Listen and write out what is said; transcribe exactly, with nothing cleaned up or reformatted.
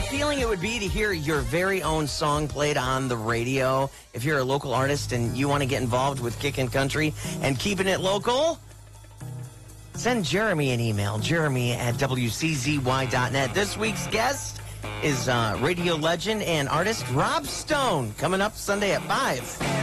feeling it would be to hear your very own song played on the radio? If you're a local artist and you want to get involved with Kickin' Country and keeping it local, send Jeremy an email, jeremy at w c z y dot net. This week's guest is uh, radio legend and artist Rob Stone, coming up Sunday at five.